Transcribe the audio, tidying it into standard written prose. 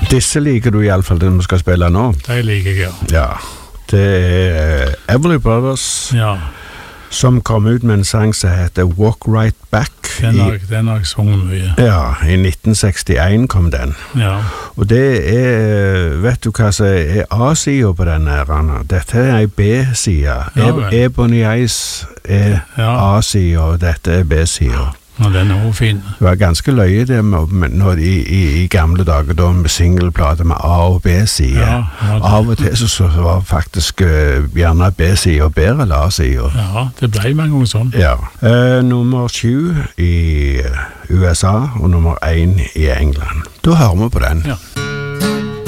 Disse liker du I alle fall, den vi skal spille nå. Det liker jeg, Ja, det Everly Brothers, ja. som kom ut med en sang som heter Walk Right Back. Den har jeg sunget mye. Ja, I 1961 kom den. Ja. Og det vet du hva som A-siden på den her? Dette en B-side. Ebony Eyes A-siden, og dette B-siden. Ja, den også fin. Det var ganske løye det når I gamle dager da med singleplater med A- og B-side. Ja, Av og til så var faktisk gjerne B-side og bedre enn A-side. Ja, det ble mange ganger sånn. Ja. Nummer 7 I USA og nummer 1 I England. Da hører vi på den. Ja.